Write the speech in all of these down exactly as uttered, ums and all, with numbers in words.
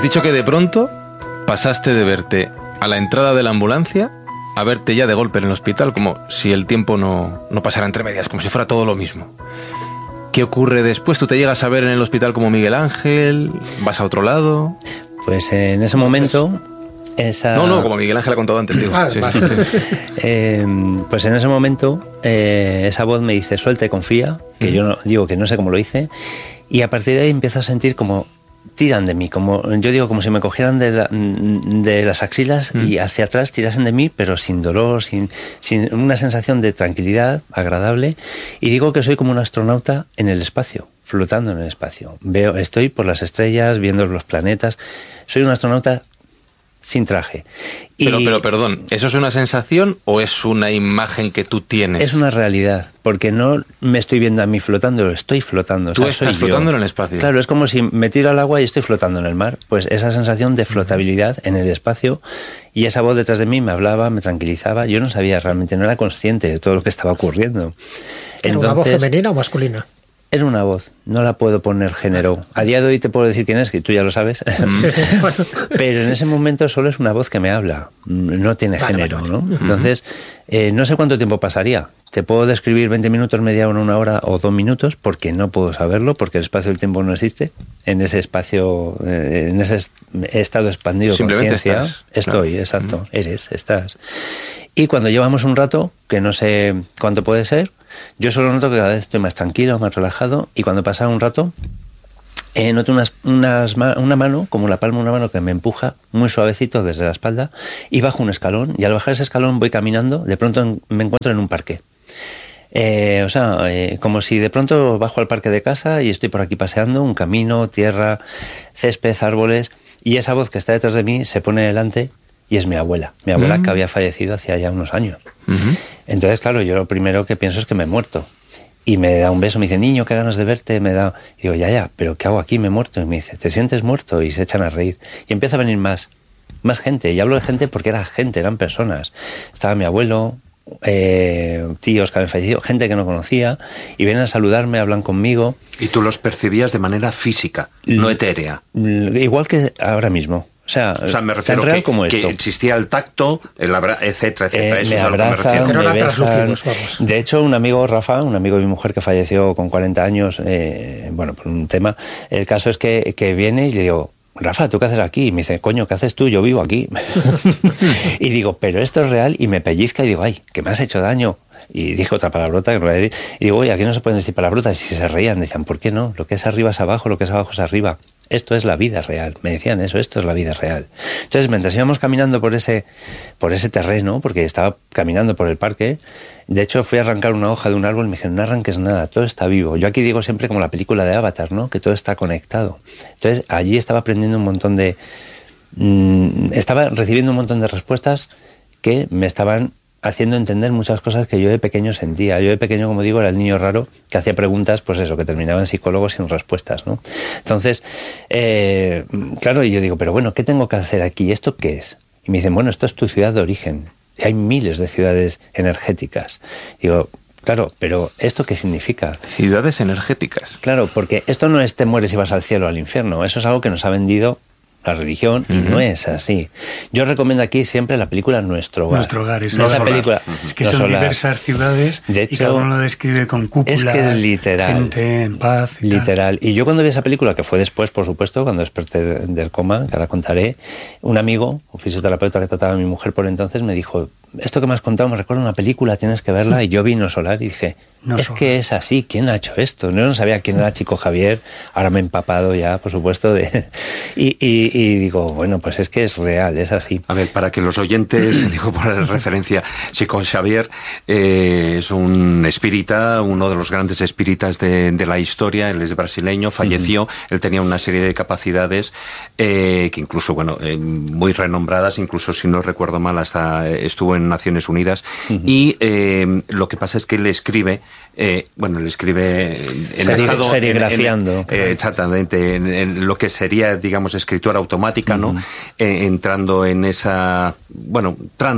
dicho que de pronto pasaste de verte a la entrada de la ambulancia a verte ya de golpe en el hospital, como si el tiempo no, no pasara entre medias, como si fuera todo lo mismo. ¿Qué ocurre después? ¿Tú te llegas a ver en el hospital como Miguel Ángel? ¿Vas a otro lado? Pues en ese momento... Esa... No, no, como Miguel Ángel ha contado antes, digo. Ah, sí, vale. sí. eh, pues en ese momento eh, esa voz me dice, suelta y confía, que uh-huh. yo no, digo que no sé cómo lo hice, y a partir de ahí empiezo a sentir como tiran de mí, como yo digo, como si me cogieran de, la, de las axilas uh-huh. y hacia atrás tirasen de mí, pero sin dolor, sin, sin una sensación de tranquilidad agradable, y digo que soy como un astronauta en el espacio, flotando en el espacio. Veo, estoy por las estrellas, viendo los planetas, soy un astronauta sin traje. Y pero, pero, perdón, ¿eso es una sensación o es una imagen que tú tienes? Es una realidad, porque no me estoy viendo a mí flotando, estoy flotando. Tú o sea, estás soy flotando yo. en el espacio. Claro, es como si me tiro al agua y estoy flotando en el mar. Pues esa sensación de flotabilidad en el espacio, y esa voz detrás de mí me hablaba, me tranquilizaba. Yo no sabía realmente, no era consciente de todo lo que estaba ocurriendo. ¿Era Entonces, una voz femenina o masculina? Era una voz, no la puedo poner género. A día de hoy te puedo decir quién es, que tú ya lo sabes. Pero en ese momento solo es una voz que me habla, no tiene vale, género, vale, vale. ¿no? Entonces, eh, no sé cuánto tiempo pasaría. Te puedo describir veinte minutos, media hora, una hora o dos minutos, porque no puedo saberlo, porque el espacio del tiempo no existe. En ese espacio, eh, en ese estado expandido de conciencia, estoy, claro. exacto, uh-huh. eres, estás. Y cuando llevamos un rato, que no sé cuánto puede ser, yo solo noto que cada vez estoy más tranquilo, más relajado, y cuando pasa un rato, eh, noto unas, unas, una mano, como la palma de una mano, que me empuja muy suavecito desde la espalda, y bajo un escalón, y al bajar ese escalón voy caminando, de pronto en, me encuentro en un parque. Eh, o sea, eh, como si de pronto bajo al parque de casa y estoy por aquí paseando, un camino, tierra, césped, árboles, y esa voz que está detrás de mí se pone delante. Y es mi abuela, mi abuela uh-huh. que había fallecido hacía ya unos años. Uh-huh. Entonces, claro, yo lo primero que pienso es que me he muerto. Y me da un beso, me dice, niño, qué ganas de verte, me da... Y digo, ya, ya, pero ¿qué hago aquí? Me he muerto. Y me dice, ¿te sientes muerto? Y se echan a reír. Y empieza a venir más, más gente. Y hablo de gente porque era gente, eran personas. Estaba mi abuelo, eh, tíos que habían fallecido, gente que no conocía, y vienen a saludarme, hablan conmigo. Y tú los percibías de manera física, no etérea. Igual que ahora mismo. O sea, o sea, me refiero tan real que, como que esto. existía el tacto, el abra, etcétera, etcétera. Eh, Eso me es a lo abrazan, que me me besan. Vamos. De hecho, un amigo, Rafa, un amigo de mi mujer que falleció con cuarenta años, eh, bueno, por un tema, el caso es que, que viene y le digo, Rafa, ¿tú qué haces aquí? Y me dice, coño, ¿qué haces tú? Yo vivo aquí. Y digo, pero esto es real, y me pellizca y digo, ay, que me has hecho daño. Y dije otra palabrota que no voy a decir. Y digo, oye, aquí no se pueden decir palabrotas. Y si se reían, decían, ¿por qué no? Lo que es arriba es abajo, lo que es abajo es arriba. Esto es la vida real. Me decían eso, esto es la vida real. Entonces, mientras íbamos caminando por ese, por ese terreno, porque estaba caminando por el parque, de hecho fui a arrancar una hoja de un árbol y me dijeron, no arranques nada, todo está vivo. Yo aquí digo siempre como la película de Avatar, ¿no? Que todo está conectado. Entonces, allí estaba aprendiendo un montón de... Mmm, estaba recibiendo un montón de respuestas que me estaban haciendo entender muchas cosas que yo de pequeño sentía. Yo de pequeño, como digo, era el niño raro que hacía preguntas, pues eso, que terminaban psicólogos sin respuestas, ¿no? Entonces, eh, claro, y yo digo, pero bueno, ¿qué tengo que hacer aquí? ¿Esto qué es? Y me dicen, bueno, esto es tu ciudad de origen. Y hay miles de ciudades energéticas. Digo, claro, pero ¿esto qué significa? Ciudades energéticas. Claro, porque esto no es te mueres y vas al cielo o al infierno. Eso es algo que nos ha vendido la religión, y uh-huh. no es así. Yo recomiendo aquí siempre la película Nuestro Hogar. Nuestro Hogar, es esa solar. película. Uh-huh. Es que son solar. diversas ciudades, de hecho, y cada uno lo describe con cúpulas, es que es literal, gente en paz. Y literal. tal. Y yo cuando vi esa película, que fue después, por supuesto, cuando desperté del coma, que ahora contaré, un amigo, un fisioterapeuta que trataba a mi mujer por entonces, me dijo, esto que me has contado me recuerda una película, tienes que verla. Y yo vi No Solar y dije, no es solar. Que es así, ¿quién ha hecho esto? Yo no sabía quién era Chico Javier, ahora me he empapado ya, por supuesto, de... y, y, y digo, bueno, pues es que es real, es así. A ver, para que los oyentes, digo por referencia, Chico Xavier eh, es un espírita, uno de los grandes espíritas de, de la historia, él es brasileño, falleció, uh-huh. él tenía una serie de capacidades eh, que incluso, bueno, eh, muy renombradas, incluso si no recuerdo mal, hasta estuvo en Naciones Unidas, uh-huh. y eh, lo que pasa es que él escribe, eh, bueno, le escribe en Seri- estado serigrafiando, en, en, eh, exactamente, en, en lo que sería, digamos, escritura automática, uh-huh. ¿no? Eh, entrando en esa, bueno, trance,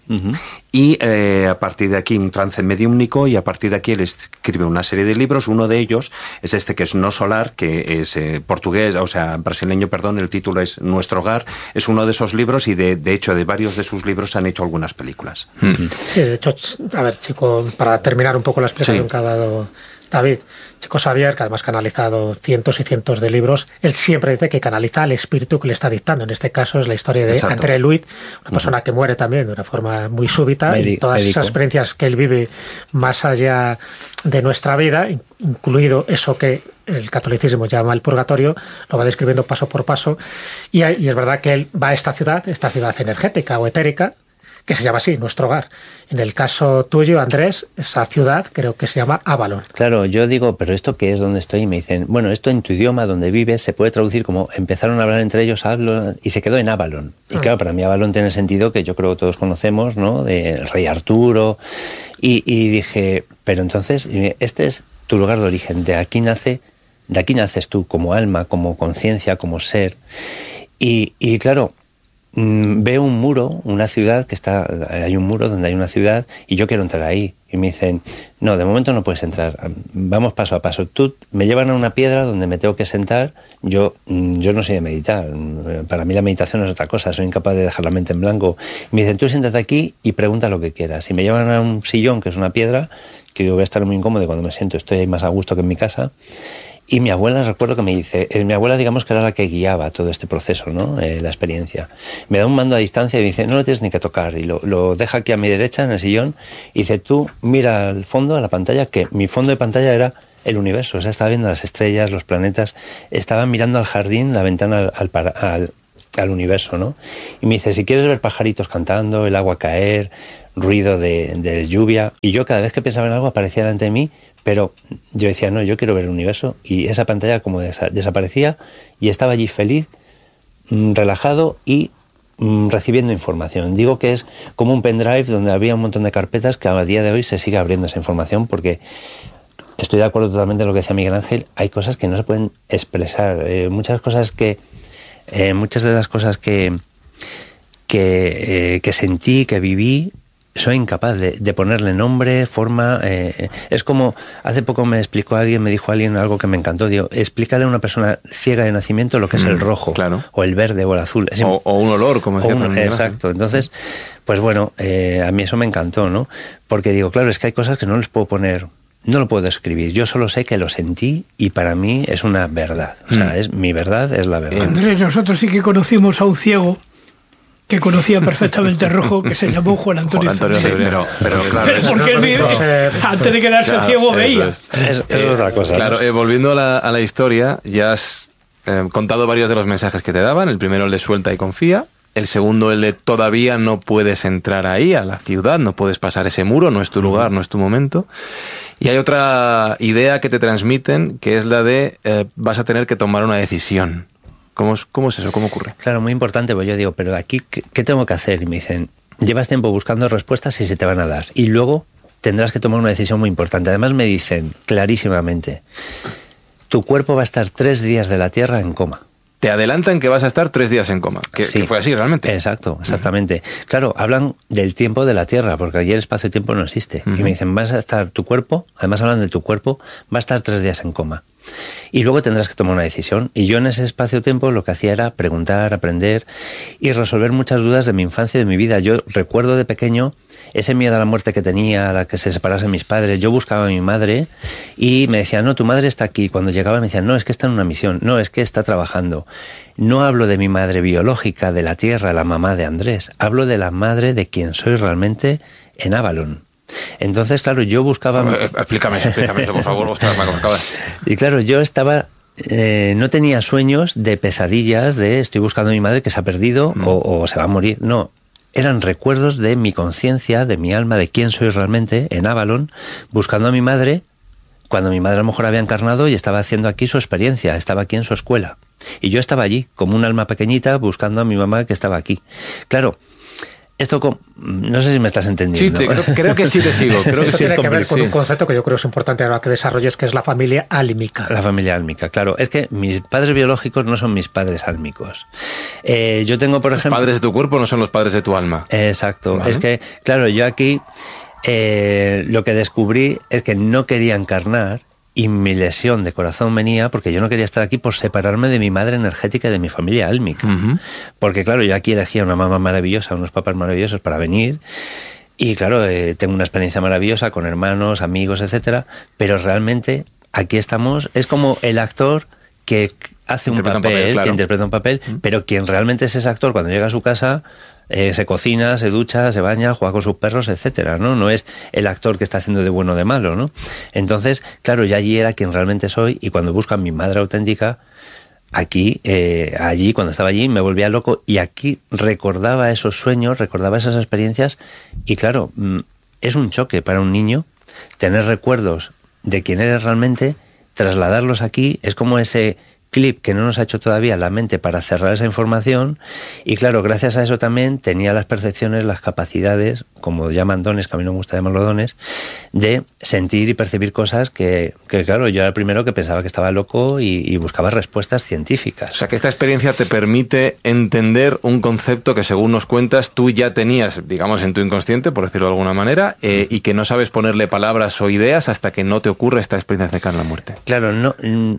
Uh-huh. Y eh, a partir de aquí un trance mediúmnico, y a partir de aquí él escribe una serie de libros. Uno de ellos es este, que es No Solar, que es eh, portugués, o sea, brasileño, perdón, el título es Nuestro Hogar. Es uno de esos libros, y de, de hecho de varios de sus libros se han hecho algunas películas. Uh-huh. Sí, de hecho, a ver, chico, para terminar un poco la explicación sí. que ha dado David, Chico Xavier, que además ha canalizado cientos y cientos de libros, él siempre dice que canaliza el espíritu que le está dictando. En este caso es la historia de Exacto. André Luit, una persona uh-huh. que muere también de una forma muy súbita, Medi- y todas médico. esas experiencias que él vive más allá de nuestra vida, incluido eso que el catolicismo llama el purgatorio, lo va describiendo paso por paso, y, y es verdad que él va a esta ciudad, esta ciudad energética o etérica, que se llama así, Nuestro Hogar. En el caso tuyo, Andrés, esa ciudad creo que se llama Avalon. Claro, yo digo, ¿pero esto qué es? ¿Dónde estoy? Y me dicen, bueno, esto en tu idioma, donde vives, se puede traducir como empezaron a hablar entre ellos, hablo, y se quedó en Avalon. Y claro, para mí Avalon tiene sentido que yo creo que todos conocemos, ¿no? Del rey Arturo. Y, y dije, pero entonces, este es tu lugar de origen, de aquí nace, de aquí naces tú, como alma, como conciencia, como ser. Y, y claro, veo un muro, una ciudad que está, hay un muro donde hay una ciudad y yo quiero entrar ahí. Y me dicen, no, de momento no puedes entrar, vamos paso a paso. Tú me llevan a una piedra donde me tengo que sentar. Yo, yo no sé de meditar, para mí la meditación es otra cosa, soy incapaz de dejar la mente en blanco. Y me dicen, tú siéntate aquí y pregunta lo que quieras. Y me llevan a un sillón que es una piedra, que yo voy a estar muy incómodo y cuando me siento estoy ahí más a gusto que en mi casa. Y mi abuela, recuerdo que me dice, eh, mi abuela digamos que era la que guiaba todo este proceso, ¿no? Eh, la experiencia. Me da un mando a distancia y me dice, no lo tienes ni que tocar. Y lo, lo deja aquí a mi derecha en el sillón y dice, tú mira al fondo, a la pantalla, que mi fondo de pantalla era el universo. O sea, estaba viendo las estrellas, los planetas, estaba mirando al jardín, la ventana al, al, al, al universo, ¿no? Y me dice, si quieres ver pajaritos cantando, el agua caer, ruido de, de lluvia. Y yo cada vez que pensaba en algo aparecía delante de mí. Pero yo decía, no, yo quiero ver el universo. Y esa pantalla como desa- desaparecía y estaba allí feliz, mmm, relajado y mmm, recibiendo información. Digo que es como un pendrive donde había un montón de carpetas que a día de hoy se sigue abriendo esa información porque estoy de acuerdo totalmente en lo que decía Miguel Ángel. Hay cosas que no se pueden expresar. Eh, muchas cosas que... Eh, muchas de las cosas que, que, eh, que sentí, que viví, soy incapaz de, de ponerle nombre, forma. Eh, es como, hace poco me explicó alguien, me dijo alguien algo que me encantó. Digo, explícale a una persona ciega de nacimiento lo que es mm, el rojo, claro. o el verde, o el azul. Es, o, o un olor, como decía. Un, exacto. Entonces, pues bueno, eh, a mí eso me encantó, ¿no? Porque digo, claro, es que hay cosas que no les puedo poner, no lo puedo describir. Yo solo sé que lo sentí y para mí es una verdad. O sea, mm. es mi verdad, es la verdad. Andrés, nosotros sí que conocimos a un ciego que conocía perfectamente el rojo, que se llamó Juan Antonio. Juan Antonio sí, pero, pero claro, pero porque él vive, antes de quedarse claro, ciego veía. Es, es, es otra cosa. Claro, eh, volviendo a la, a la historia, ya has eh, contado varios de los mensajes que te daban. El primero, el de suelta y confía. El segundo, el de todavía no puedes entrar ahí, a la ciudad, no puedes pasar ese muro, no es tu lugar, no es tu momento. Y hay otra idea que te transmiten, que es la de eh, vas a tener que tomar una decisión. ¿Cómo es, ¿Cómo es eso? ¿Cómo ocurre? Claro, muy importante, pues yo digo, pero aquí, ¿qué, qué tengo que hacer? Y me dicen, llevas tiempo buscando respuestas y se te van a dar. Y luego tendrás que tomar una decisión muy importante. Además me dicen clarísimamente, tu cuerpo va a estar tres días de la Tierra en coma. Te adelantan que vas a estar tres días en coma. Que, sí, que fue así realmente. Exacto, exactamente. Uh-huh. Claro, hablan del tiempo de la Tierra, porque allí el espacio-tiempo no existe. Uh-huh. Y me dicen, vas a estar tu cuerpo, además hablan de tu cuerpo, va a estar tres días en coma. Y luego tendrás que tomar una decisión. Y yo en ese espacio-tiempo lo que hacía era preguntar, aprender y resolver muchas dudas de mi infancia y de mi vida. Yo recuerdo de pequeño ese miedo a la muerte que tenía, a la que se separasen mis padres. Yo buscaba a mi madre y me decían, no, tu madre está aquí. Cuando llegaba me decían, no, es que está en una misión, no, es que está trabajando. No hablo de mi madre biológica, de la tierra, la mamá de Andrés. Hablo de la madre de quien soy realmente en Avalon. Entonces, claro, yo buscaba... Eh, explícame, explícame eso, por favor. Ostras, me acabas. Y claro, yo estaba... Eh, no tenía sueños de pesadillas de estoy buscando a mi madre que se ha perdido mm. o, o se va a morir. No, eran recuerdos de mi conciencia, de mi alma, de quién soy realmente en Avalon, buscando a mi madre cuando mi madre a lo mejor había encarnado y estaba haciendo aquí su experiencia, estaba aquí en su escuela. Y yo estaba allí, como un alma pequeñita, buscando a mi mamá que estaba aquí. Claro, Esto, con, no sé si me estás entendiendo. Sí, te, creo, creo que sí te sigo. Creo que Esto sí tiene es que ver con sí. un concepto que yo creo es importante ahora que desarrolles, que es la familia álmica. La familia álmica, claro. Es que mis padres biológicos no son mis padres álmicos. Eh, yo tengo, por los ejemplo... Los padres de tu cuerpo no son los padres de tu alma. Exacto. ¿Vale? Es que, claro, yo aquí eh, lo que descubrí es que no quería encarnar y mi lesión de corazón venía porque yo no quería estar aquí por separarme de mi madre energética y de mi familia álmica. Uh-huh. Porque, claro, yo aquí elegía una mamá maravillosa, unos papás maravillosos para venir. Y, claro, eh, tengo una experiencia maravillosa con hermanos, amigos, etcétera. Pero realmente aquí estamos, es como el actor que hace un papel, un papel claro. que interpreta un papel, uh-huh. pero quien realmente es ese actor cuando llega a su casa... Eh, se cocina, se ducha, se baña, juega con sus perros, etcétera, ¿no? No es el actor que está haciendo de bueno o de malo, ¿no? Entonces, claro, yo allí era quien realmente soy y cuando busco a mi madre auténtica, aquí, eh, allí, cuando estaba allí, me volvía loco y aquí recordaba esos sueños, recordaba esas experiencias y claro, es un choque para un niño tener recuerdos de quién eres realmente, trasladarlos aquí, es como ese... clip que no nos ha hecho todavía la mente para cerrar esa información y claro, gracias a eso también tenía las percepciones, las capacidades, como llaman dones, que a mí no me gusta llamarlo dones, de sentir y percibir cosas que, que claro, yo era el primero que pensaba que estaba loco y, y buscaba respuestas científicas. O sea, que esta experiencia te permite entender un concepto que según nos cuentas tú ya tenías, digamos, en tu inconsciente, por decirlo de alguna manera, eh, y que no sabes ponerle palabras o ideas hasta que no te ocurre esta experiencia cercana a la muerte. Claro, no...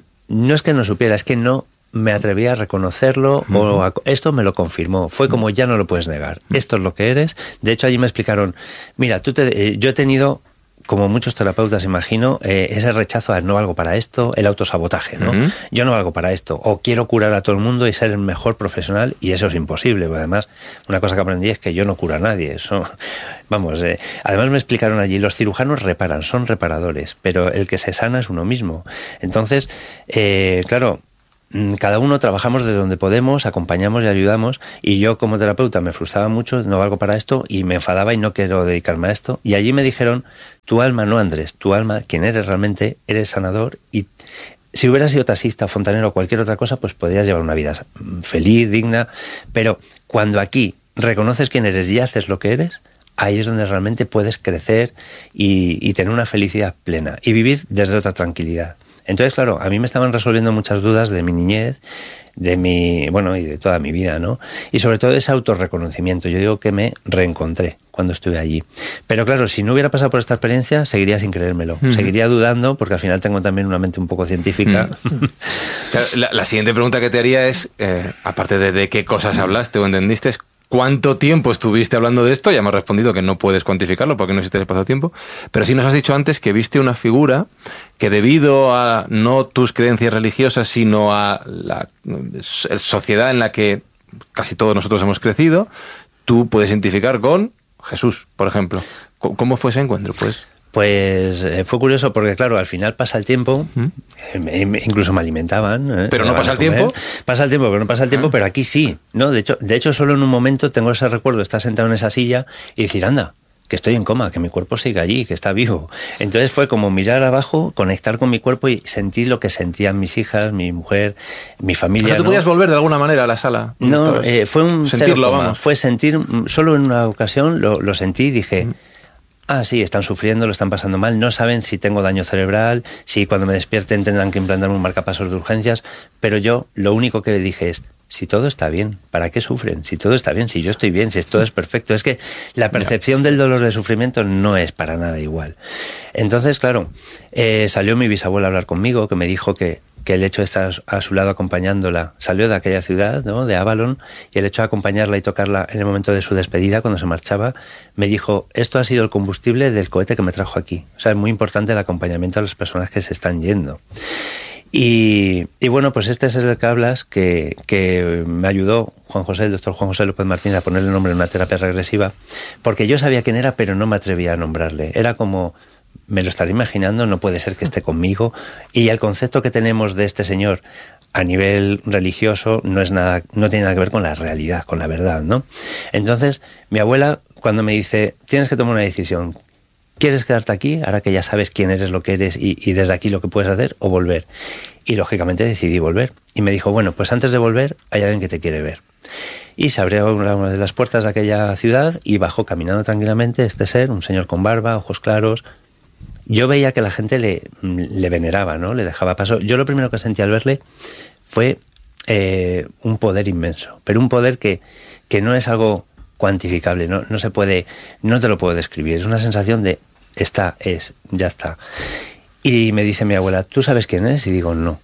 No es que no supiera, es que no me atreví a reconocerlo uh-huh. o a, esto me lo confirmó. Fue como ya no lo puedes negar. Esto es lo que eres. De hecho, allí me explicaron, mira, tú te, eh, yo he tenido, como muchos terapeutas imagino, eh, ese rechazo a no valgo para esto, el autosabotaje, ¿no? Uh-huh. Yo no valgo para esto. O quiero curar a todo el mundo y ser el mejor profesional y eso es imposible. Además, una cosa que aprendí es que yo no curo a nadie. Eso, vamos, eh, además me explicaron allí, los cirujanos reparan, son reparadores, pero el que se sana es uno mismo. Entonces, eh, claro, cada uno trabajamos desde donde podemos, acompañamos y ayudamos y yo como terapeuta me frustraba mucho, no valgo para esto y me enfadaba y no quiero dedicarme a esto y allí me dijeron, tu alma no Andrés, tu alma, quien eres realmente, eres sanador y si hubieras sido taxista, fontanero o cualquier otra cosa, pues podrías llevar una vida feliz, digna, pero cuando aquí reconoces quién eres y haces lo que eres, ahí es donde realmente puedes crecer y, y tener una felicidad plena y vivir desde otra tranquilidad. Entonces, claro, a mí me estaban resolviendo muchas dudas de mi niñez, de mi, bueno, y de toda mi vida, ¿no? Y sobre todo ese autorreconocimiento. Yo digo que me reencontré cuando estuve allí. Pero claro, si no hubiera pasado por esta experiencia, seguiría sin creérmelo. Uh-huh. Seguiría dudando, porque al final tengo también una mente un poco científica. Uh-huh. la, la siguiente pregunta que te haría es, eh, aparte de, de qué cosas hablaste o entendiste, es ¿cuánto tiempo estuviste hablando de esto? Ya me has respondido que no puedes cuantificarlo porque no existe el espacio-tiempo, pero sí nos has dicho antes que viste una figura que debido a no tus creencias religiosas, sino a la sociedad en la que casi todos nosotros hemos crecido, tú puedes identificar con Jesús, por ejemplo. ¿Cómo fue ese encuentro, pues? Pues eh, fue curioso porque, claro, al final pasa el tiempo, ¿Mm? eh, incluso me alimentaban. Eh, ¿Pero no pasa el tiempo? Pasa el tiempo, pero no pasa el tiempo, ¿Ah? Pero aquí sí, ¿no? De hecho, de hecho, solo en un momento tengo ese recuerdo de estar sentado en esa silla y decir, anda, que estoy en coma, que mi cuerpo sigue allí, que está vivo. Entonces fue como mirar abajo, conectar con mi cuerpo y sentir lo que sentían mis hijas, mi mujer, mi familia. O sea, ¿tú ¿no? podías volver de alguna manera a la sala? No, eh, fue un sentirlo, cero, vamos. Fue sentir, solo en una ocasión lo, lo sentí y dije... Mm. Ah, sí, están sufriendo, lo están pasando mal, no saben si tengo daño cerebral, si cuando me despierten tendrán que implantarme un marcapasos de urgencias, pero yo lo único que le dije es, si todo está bien, ¿para qué sufren? Si todo está bien, si yo estoy bien, si todo es perfecto. Es que la percepción del dolor del sufrimiento no es para nada igual. Entonces, claro, eh, salió mi bisabuela a hablar conmigo, que me dijo que que el hecho de estar a su lado acompañándola, salió de aquella ciudad, ¿no?, de Avalon, y el hecho de acompañarla y tocarla en el momento de su despedida, cuando se marchaba, me dijo, esto ha sido el combustible del cohete que me trajo aquí. O sea, es muy importante el acompañamiento a las personas que se están yendo. Y, y bueno, pues este es el que hablas, que, que me ayudó Juan José, el doctor Juan José López Martínez, a ponerle nombre en una terapia regresiva, porque yo sabía quién era, pero no me atrevía a nombrarle. Era como... me lo estaré imaginando, no puede ser que esté conmigo. Y el concepto que tenemos de este señor a nivel religioso no es nada, no tiene nada que ver con la realidad, con la verdad, ¿no? Entonces, mi abuela, cuando me dice, tienes que tomar una decisión, ¿quieres quedarte aquí, ahora que ya sabes quién eres, lo que eres y, y desde aquí lo que puedes hacer, o volver? Y lógicamente decidí volver. Y me dijo, bueno, pues antes de volver, hay alguien que te quiere ver. Y se abrió una de las puertas de aquella ciudad y bajó caminando tranquilamente este ser, un señor con barba, ojos claros. Yo veía que la gente le, le veneraba, ¿no? Le dejaba paso. Yo lo primero que sentí al verle fue eh, un poder inmenso, pero un poder que, que no es algo cuantificable, no, no se puede, no te lo puedo describir. Es una sensación de está, es, ya está. Y me dice mi abuela, ¿tú sabes quién es? Y digo, no.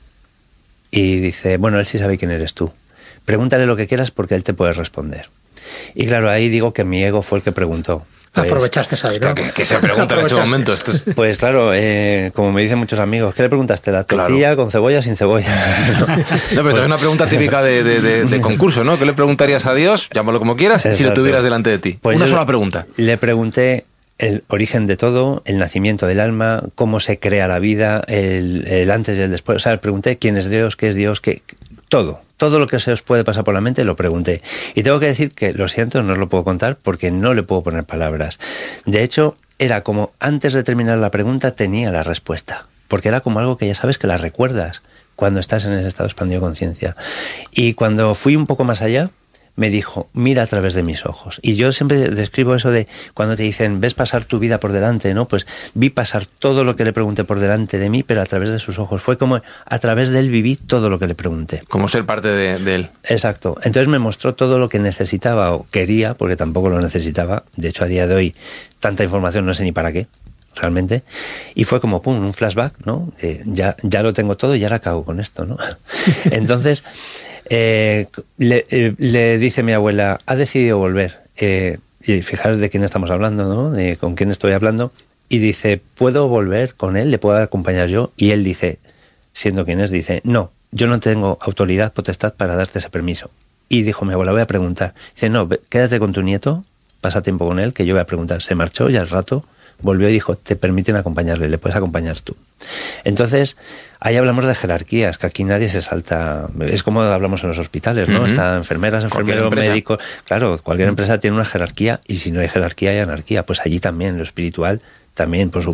Y dice, bueno, él sí sabe quién eres tú. Pregúntale lo que quieras porque él te puede responder. Y claro, ahí digo que mi ego fue el que preguntó. Pues, aprovechaste ahí, ¿no? ¿Qué, qué se pregunta en ese momento? Esto es... Pues claro, eh, como me dicen muchos amigos, ¿qué le preguntaste? ¿La tortilla claro. con cebolla sin cebolla? No, pero pues, es una pregunta típica de, de, de, de concurso, ¿no? ¿Qué le preguntarías a Dios? Llámalo como quieras, exacto. Si lo tuvieras delante de ti. Pues una sola pregunta. Le pregunté el origen de todo, el nacimiento del alma, cómo se crea la vida, el, el antes y el después. O sea, le pregunté quién es Dios, qué es Dios, qué... Todo, todo lo que se os puede pasar por la mente lo pregunté. Y tengo que decir que, lo siento, no os lo puedo contar porque no le puedo poner palabras. De hecho, era como antes de terminar la pregunta tenía la respuesta. Porque era como algo que ya sabes que la recuerdas cuando estás en ese estado expandido de conciencia. Y cuando fui un poco más allá, me dijo, mira a través de mis ojos. Y yo siempre describo eso de cuando te dicen, ves pasar tu vida por delante, ¿no? Pues vi pasar todo lo que le pregunté por delante de mí, pero a través de sus ojos. Fue como a través de él viví todo lo que le pregunté. Como ser parte de, de él. Exacto. Entonces me mostró todo lo que necesitaba o quería, porque tampoco lo necesitaba. De hecho, a día de hoy, tanta información no sé ni para qué, realmente. Y fue como, pum, un flashback, ¿no? Eh, ya, ya lo tengo todo y ahora cago con esto, ¿no? Entonces... Eh, le, eh, le dice mi abuela, ha decidido volver. Eh, y fijaros de quién estamos hablando, ¿no? De con quién estoy hablando. Y dice, ¿puedo volver con él? ¿Le puedo acompañar yo? Y él dice, siendo quien es, dice, no, yo no tengo autoridad, potestad para darte ese permiso. Y dijo mi abuela, voy a preguntar. Dice, no, quédate con tu nieto, pasa tiempo con él, que yo voy a preguntar. Se marchó y al rato volvió y dijo, te permiten acompañarle, le puedes acompañar tú. Entonces, ahí hablamos de jerarquías, que aquí nadie se salta. Es como hablamos en los hospitales, ¿no? Uh-huh. Están enfermeras, enfermeros, médicos. Claro, cualquier empresa tiene una jerarquía y si no hay jerarquía hay anarquía. Pues allí también, lo espiritual, también, por supuesto.